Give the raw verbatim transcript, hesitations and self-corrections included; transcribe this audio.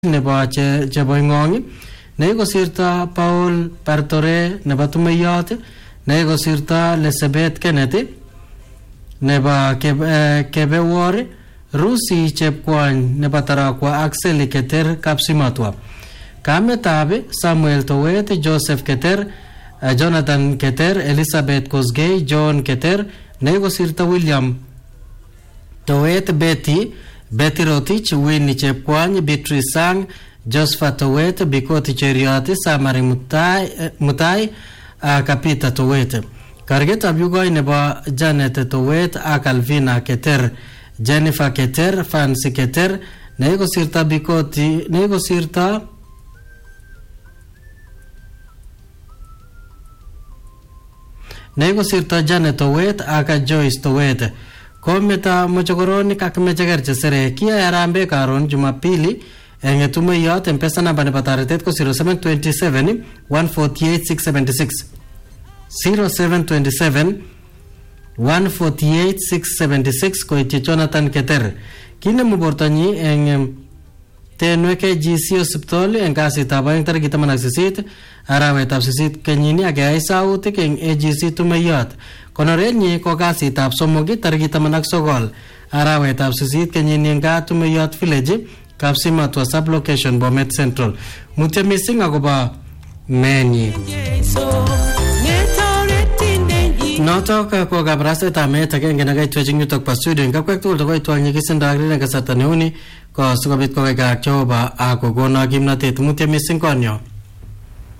nebo chebo ngong ne kosirta Paul Bartore nebo Tumeyot ne kosirta Elizabeth Kennedy nebo Kebewor Rusi Chepkwony nebo Tarakwa Axel Keter Kapsimatwa kametab Samuel Towet Joseph Keter Jonathan Keter Elizabeth Kosgei John Keter ne kosirta William Towet Betty Betty Rotich Winnie Chepkwony Beatrice Sang Josephat Towet Bikoti Cherioti Samari Mutai Mutai Kapita Towet Kargetab yugoi nebo Janet Towet ak Alvina Keter Jennifer Keter Fancy Keter ne kosirta Bikoti ne kosirta ne kosirta Janet Towet ak Joyce Towet kometa mochokoronik ak mecheger chesere kia arambe karon Jumapili enge Tumeyot mpesa namba nebo taretet ko zero seven two seven one four eight six seven six zero seven two seven one four eight six seven six ko iti Jonathan Keter kine mubortanyi eng tenweke G C hospital eng kasitab aeng tarikit taman ak sisit arawetab sisit kenyini ak ayai sautik eng A G C Tumeyot konorenyi ko kasitab somok tarikit taman ak sogol arawetab sisit kenyini eng Tumeyot village Kapsimatwa sublocation Bomet Central mutya mising akoba menyi notok ko kabraset amet agenge na kaitweching yutok pa studio ngapkwek tugul tokoi twang nyikisindo ak rin kasarta neuni ko sikobit kokai kak Jehova ako kona kimnatet mutya mising konyo